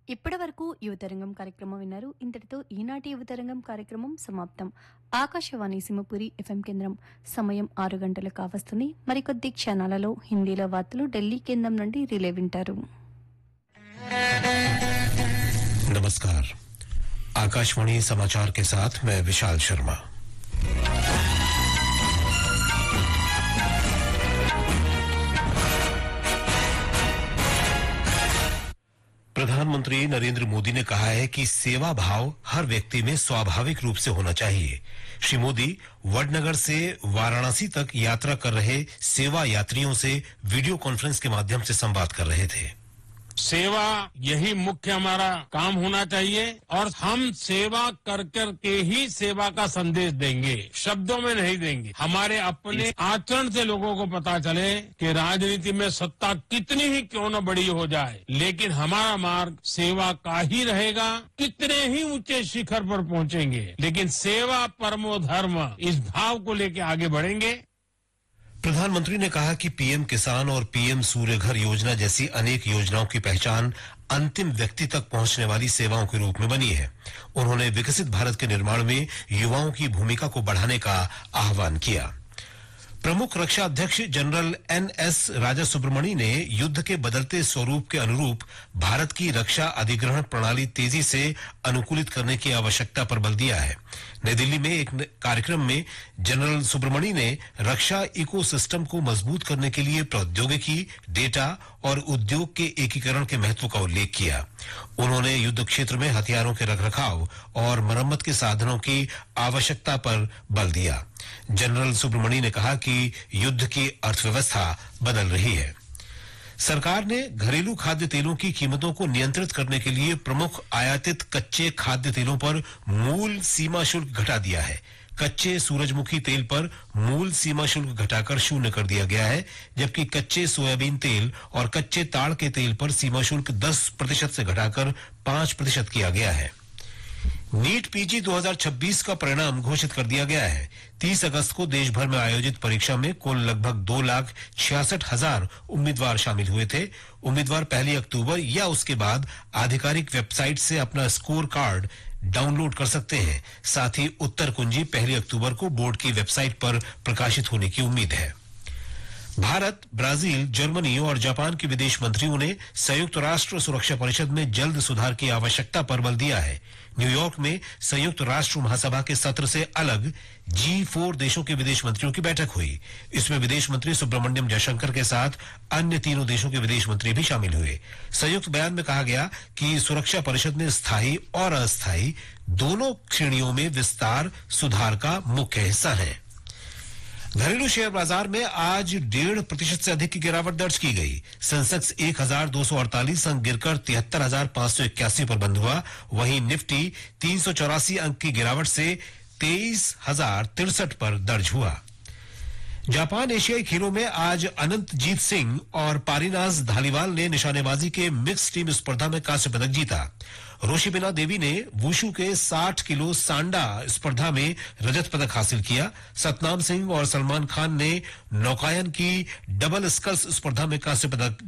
ఇప్పటి వరకు యువతరంగం కార్యక్రమం విన్నారు. ఇంతటితో ఈనాటి యువతరంగం కార్యక్రమం సమాప్తం. ఆకాశవాణి సింహపురి ఎఫ్ఎం కేంద్రం సమయం 6 గంటలు కావస్తుంది. మరికొద్ది క్షణాలలో హిందీలో వార్తలు ఢిల్లీ కేంద్రం నుండి రిలే వింటారు. नमस्कार। आकाशवाणी समाचार के साथ मैं विशाल शर्मा। प्रधानमंत्री नरेंद्र मोदी ने कहा है कि सेवा भाव हर व्यक्ति में स्वाभाविक रूप से होना चाहिए। श्री मोदी वडनगर से वाराणसी तक यात्रा कर रहे सेवा यात्रियों से वीडियो कॉन्फ्रेंस के माध्यम से संवाद कर रहे थे। सेवा यही मुख्य हमारा काम होना चाहिए और हम सेवा कर कर के ही सेवा का संदेश देंगे, शब्दों में नहीं देंगे। हमारे अपने आचरण से लोगों को पता चले कि राजनीति में सत्ता कितनी ही क्यों न बड़ी हो जाए, लेकिन हमारा मार्ग सेवा का ही रहेगा। कितने ही ऊंचे शिखर पर पहुंचेंगे, लेकिन सेवा परमो धर्म इस भाव को लेकर आगे बढ़ेंगे। प्रधानमंत्री ने कहा कि पीएम किसान और पीएम सूर्य घर योजना जैसी अनेक योजनाओं की पहचान अंतिम व्यक्ति तक पहुंचने वाली सेवाओं के रूप में बनी है। उन्होंने विकसित भारत के निर्माण में युवाओं की भूमिका को बढ़ाने का आह्वान किया। प्रमुख रक्षा अध्यक्ष जनरल एनएस राजा सुब्रमणी ने युद्ध के बदलते स्वरूप के अनुरूप भारत की रक्षा अधिग्रहण प्रणाली तेजी से अनुकूलित करने की आवश्यकता पर बल दिया है। नई दिल्ली में एक कार्यक्रम में जनरल सुब्रमणी ने रक्षा इकोसिस्टम को मजबूत करने के लिए प्रौद्योगिकी, डेटा और उद्योग के एकीकरण के महत्व का उल्लेख किया। उन्होंने युद्ध क्षेत्र में हथियारों के रखरखाव और मरम्मत के साधनों की आवश्यकता पर बल दिया। जनरल सुब्रमणी ने कहा कि युद्ध की अर्थव्यवस्था बदल रही है। सरकार ने घरेलू खाद्य तेलों की कीमतों को नियंत्रित करने के लिए प्रमुख आयातित कच्चे खाद्य तेलों पर मूल सीमा शुल्क घटा दिया है। कच्चे सूरजमुखी तेल पर मूल सीमा शुल्क घटाकर 0 कर दिया गया है, जबकि कच्चे सोयाबीन तेल और कच्चे ताड़ के तेल पर सीमा शुल्क 10% से घटाकर 5% किया गया है। नीट पीजी 2026 का परिणाम घोषित कर दिया गया है। 30 अगस्त को देश भर में आयोजित परीक्षा में कुल लगभग 2,66,000 उम्मीदवार शामिल हुए थे। उम्मीदवार 1 अक्टूबर या उसके बाद आधिकारिक वेबसाइट से अपना स्कोर कार्ड डाउनलोड कर सकते हैं। साथ ही उत्तर कुंजी 1 अक्टूबर को बोर्ड की वेबसाइट पर प्रकाशित होने की उम्मीद है। भारत, ब्राजील, जर्मनी और जापान के विदेश मंत्रियों ने संयुक्त राष्ट्र सुरक्षा परिषद में जल्द सुधार की आवश्यकता पर बल दिया है। न्यूयॉर्क में संयुक्त राष्ट्र महासभा के सत्र से अलग G4 देशों के विदेश मंत्रियों की बैठक हुई। इसमें विदेश मंत्री सुब्रमण्यम जयशंकर के साथ अन्य तीनों देशों के विदेश मंत्री भी शामिल हुए। संयुक्त बयान में कहा गया कि सुरक्षा परिषद में स्थायी और अस्थायी दोनों श्रेणियों में विस्तार सुधार का मुख्य हिस्सा है। घरेलू शेयर बाजार में आज 1.5% से अधिक की गिरावट दर्ज की गई। सेंसेक्स 1,248 अंक गिरकर 73,581 पर बंद हुआ। वहीं निफ्टी 384 अंक की गिरावट से 23,063 पर दर्ज हुआ। जापान एशियाई खेलों में आज अनंतजीत सिंह और पारीनाज धालीवाल ने निशानेबाजी के मिक्स टीम स्पर्धा में कांस्य पदक जीता। रोशिबिना देवी ने वुशु के 60 किलो सांडा स्पर्धा में रजत पदक हासिल किया। सतनाम सिंह और सलमान खान ने नौकायन की डबल स्कल्स स्पर्धा में कांस्य पदक